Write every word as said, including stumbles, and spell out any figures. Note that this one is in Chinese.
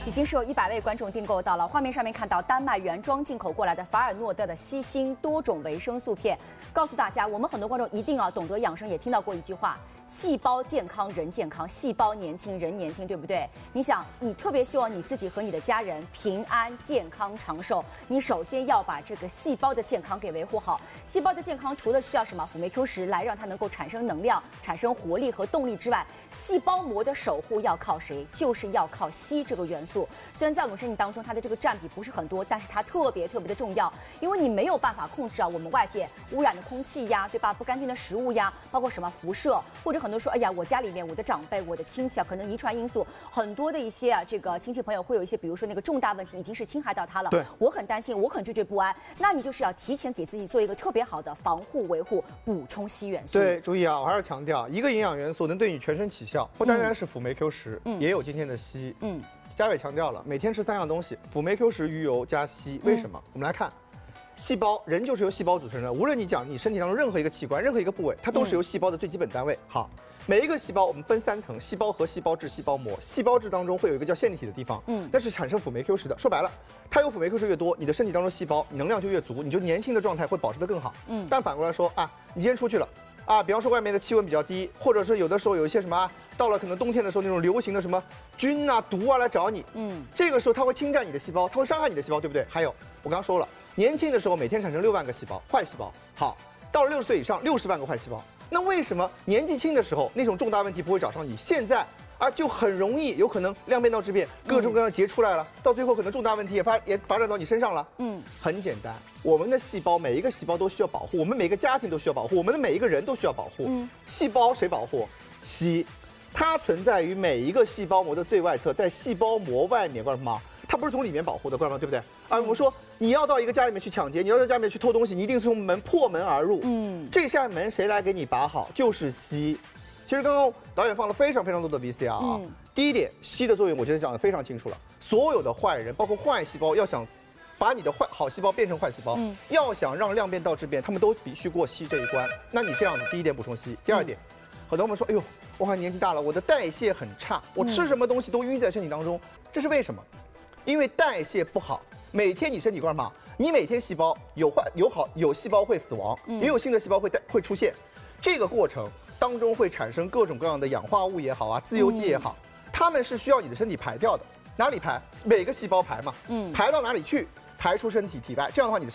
已经是有一百位观众订购到了。画面上面看到丹麦原装进口过来的法尔诺德的西锌多种维生素片，告诉大家，我们很多观众一定要懂得养生，也听到过一句话：细胞健康人健康，细胞年轻人年轻，对不对？你想，你特别希望你自己和你的家人平安健康长寿，你首先要把这个细胞的健康给维护好。细胞的健康除了需要什么辅酶 Q 十来让它能够产生能量、产生活力和动力之外，细胞膜的守护要靠谁？就是要靠硒这个元素。虽然在我们身体当中它的这个占比不是很多，但是它特别特别的重要，因为你没有办法控制啊我们外界污染的空气呀，对吧？不干净的食物呀，包括什么辐射，或者很多说，哎呀，我家里面我的长辈、我的亲戚啊，可能遗传因素很多的一些啊，这个亲戚朋友会有一些，比如说那个重大问题已经是侵害到他了， 对， 我很担心，我很惴惴不安。那你就是要提前给自己做一个特别好的防护维护，补充硒元素。 对，注意啊，我还是强调，一个营养元素能对你全身起效，不单单是辅酶 Q 十、嗯，也有今天的硒。嗯，嘉伟强调了，每天吃三样东西：辅酶 Q 十、鱼油加硒。为什么？嗯、我们来看。细胞，人就是由细胞组成的。无论你讲你身体当中任何一个器官、任何一个部位，它都是由细胞的最基本单位。好，每一个细胞我们分三层：细胞核、细胞质、细胞膜。细胞质当中会有一个叫线粒体的地方，嗯，那是产生辅酶 Q 十的。说白了，它有辅酶 Q 十越多，你的身体当中细胞能量就越足，你就年轻的状态会保持得更好。嗯，但反过来说啊，你今天出去了。啊，比方说外面的气温比较低，或者是有的时候有一些什么啊，到了可能冬天的时候那种流行的什么菌啊、毒啊来找你，嗯，这个时候它会侵占你的细胞，它会伤害你的细胞，对不对？还有我刚刚说了，年轻的时候每天产生六万个细胞，坏细胞，好，到了六十岁以上六十万个坏细胞，那为什么年纪轻的时候那种重大问题不会找上你，现在？啊，就很容易有可能量变到质变，各种各样的结出来了，嗯、到最后可能重大问题也发也发展到你身上了。嗯，很简单，我们的细胞每一个细胞都需要保护，我们每个家庭都需要保护，我们的每一个人都需要保护。嗯，细胞谁保护？硒，它存在于每一个细胞膜的最外侧，在细胞膜外面，干什么？它不是从里面保护的，知道吗？对不对？啊，我们说你要到一个家里面去抢劫，你要到家里面去偷东西，你一定是从门破门而入。嗯，这扇门谁来给你把好？就是硒。其实刚刚导演放了非常非常多的 V C R 啊。嗯、第一点，硒的作用我觉得讲得非常清楚了。所有的坏人，包括坏细胞，要想把你的坏好细胞变成坏细胞，嗯、要想让量变到质变，他们都必须过硒这一关。那你这样子，第一点补充硒，第二点，嗯、很多人说，哎呦，我好像年纪大了，我的代谢很差，我吃什么东西都淤在身体当中，这是为什么？因为代谢不好，每天你身体干嘛？你每天细胞有坏有好有细胞会死亡，嗯、也有新的细胞会会出现，这个过程。当中会产生各种各样的氧化物也好啊，自由基也好，嗯、它们是需要你的身体排掉的。哪里排？每个细胞排嘛，嗯，排到哪里去？排出身体体外。这样的话，你的